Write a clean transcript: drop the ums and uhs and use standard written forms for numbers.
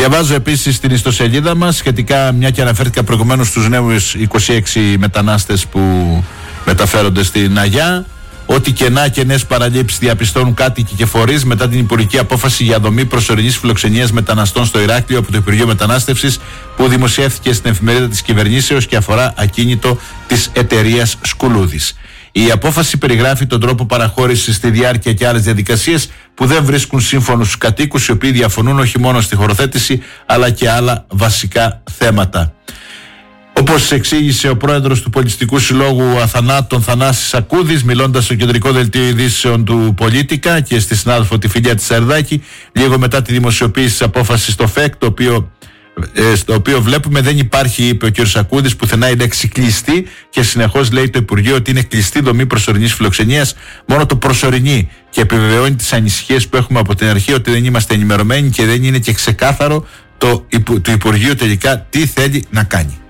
Διαβάζω επίσης στην ιστοσελίδα μας σχετικά, μια και αναφέρθηκα προηγουμένως στους νέους 26 μετανάστες που μεταφέρονται στην Αγιά, ότι κενά και νέες παραλήψεις διαπιστώνουν κάτοικοι και φορείς μετά την υπουργική απόφαση για δομή προσωρινής φιλοξενίας μεταναστών στο Ηράκλειο από το Υπουργείο Μετανάστευσης, που δημοσιεύθηκε στην εφημερίδα της κυβερνήσεως και αφορά ακίνητο της εταιρείας Σκουλούδης. Η απόφαση περιγράφει τον τρόπο παραχώρησης στη διάρκεια και άλλες διαδικασίες που δεν βρίσκουν σύμφωνο στους κατοίκους, οι οποίοι διαφωνούν όχι μόνο στη χωροθέτηση αλλά και άλλα βασικά θέματα. Όπως εξήγησε ο πρόεδρος του Πολιτιστικού Συλλόγου Αθανάτων, Θανάσης Σακούδης, μιλώντας στο κεντρικό δελτίο ειδήσεων του Πολίτικα και στη συνάδελφο τη Φιλία της Σαρδάκη, λίγο μετά τη δημοσιοποίηση της απόφασης στο ΦΕΚ, στο οποίο βλέπουμε δεν υπάρχει, είπε ο κ. Σακούδης, πουθενά η λέξη κλειστή, και συνεχώς λέει το Υπουργείο ότι είναι κλειστή δομή προσωρινής φιλοξενίας, μόνο το προσωρινή, και επιβεβαιώνει τις ανησυχίες που έχουμε από την αρχή ότι δεν είμαστε ενημερωμένοι και δεν είναι και ξεκάθαρο του Υπουργείου τελικά τι θέλει να κάνει.